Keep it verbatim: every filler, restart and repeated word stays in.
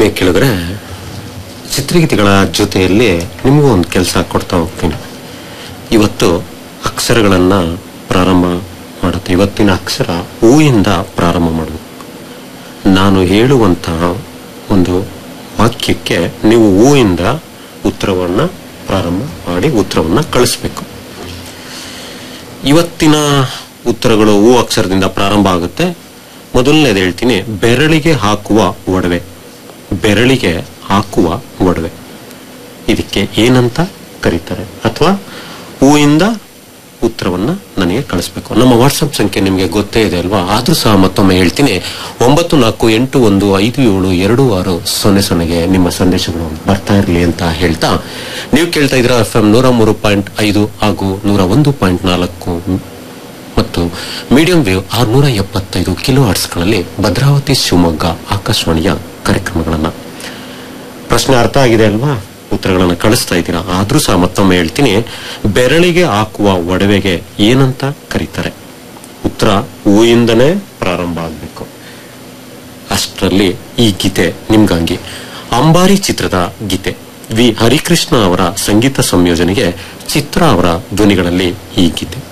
ಆತ್ಮೀಯ ಕೇಳಿದ್ರೆ ಚಿತ್ರಗೀತೆಗಳ ಜೊತೆಯಲ್ಲಿ ನಿಮಗೂ ಒಂದು ಕೆಲಸ ಕೊಡ್ತಾ ಹೋಗ್ತೀನಿ. ಇವತ್ತು ಅಕ್ಷರಗಳನ್ನ ಪ್ರಾರಂಭ ಮಾಡುತ್ತೆ. ಇವತ್ತಿನ ಅಕ್ಷರ ಹೂವಿಂದ ಪ್ರಾರಂಭ ಮಾಡಬೇಕು. ನಾನು ಹೇಳುವಂತಹ ಒಂದು ವಾಕ್ಯಕ್ಕೆ ನೀವು ಹೂವಿಂದ ಉತ್ತರವನ್ನ ಪ್ರಾರಂಭ ಮಾಡಿ ಉತ್ತರವನ್ನ ಕಳಿಸ್ಬೇಕು. ಇವತ್ತಿನ ಉತ್ತರಗಳು ಹೂ ಅಕ್ಷರದಿಂದ ಪ್ರಾರಂಭ ಆಗುತ್ತೆ. ಮೊದಲನೇದು ಹೇಳ್ತೀನಿ, ಬೆರಳಿಗೆ ಹಾಕುವ ಒಡವೆ. ಬೆರಳಿಗೆ ಹಾಕುವ ಒಡವೆ ಇದಕ್ಕೆ ಏನಂತ ಕರೀತಾರೆ? ಅಥವಾ ಹೂವಿಂದ ಉತ್ತರವನ್ನ ನನಗೆ ಕಳಿಸ್ಬೇಕು. ನಮ್ಮ ವಾಟ್ಸಪ್ ಸಂಖ್ಯೆ ನಿಮಗೆ ಗೊತ್ತೇ ಇದೆ ಅಲ್ವಾ? ಆದ್ರೂ ಸಹ ಮತ್ತೊಮ್ಮೆ ಹೇಳ್ತೀನಿ, ಒಂಬತ್ತು ನಾಲ್ಕು ಎಂಟು ಒಂದು ಐದು ಏಳು ಎರಡು ಆರು ಸೊನ್ನೆ ಸೊನ್ನೆಗೆ ನಿಮ್ಮ ಸಂದೇಶಗಳು ಬರ್ತಾ ಇರಲಿ ಅಂತ ಹೇಳ್ತಾ, ನೀವು ಕೇಳ್ತಾ ಇದ್ರ ಎಫ್ ಎಂ ನೂರ ಮೂರು ಪಾಯಿಂಟ್ ಐದು ಹಾಗೂ ನೂರ ಒಂದು ಪಾಯಿಂಟ್ ನಾಲ್ಕು ಮತ್ತು ಮೀಡಿಯಂ ವೇವ್ ಆರ್ನೂರ ಎಪ್ಪತ್ತೈದು ಕಿಲೋ ಹರ್ಟ್ಸ್ಗಳಲ್ಲಿ ಭದ್ರಾವತಿ ಶಿವಮೊಗ್ಗ ಆಕಾಶವಾಣಿಯ ಕಾರ್ಯಕ್ರಮಗಳನ್ನ. ಪ್ರಶ್ನೆ ಅರ್ಥ ಆಗಿದೆ ಅಲ್ವಾ? ಉತ್ತರಗಳನ್ನು ಕಳಿಸ್ತಾ ಇದ್ದೀರಾ. ಆದ್ರೂ ಸಹ ಮತ್ತೊಮ್ಮೆ ಹೇಳ್ತೀನಿ, ಬೆರಳಿಗೆ ಹಾಕುವ ಒಡವೆಗೆ ಏನಂತ ಕರೀತಾರೆ? ಉತ್ತರ ಹೂವಿಂದನೇ ಪ್ರಾರಂಭ ಆಗ್ಬೇಕು. ಅಷ್ಟರಲ್ಲಿ ಈ ಗೀತೆ ನಿಮ್ಗಾಗಿ. ಅಂಬಾರಿ ಚಿತ್ರದ ಗೀತೆ. ವಿ ಹರಿಕೃಷ್ಣ ಅವರ ಸಂಗೀತ ಸಂಯೋಜನೆಗೆ ಚಿತ್ರ ಅವರ ಧ್ವನಿಗಳಲ್ಲಿ ಈ ಗೀತೆ.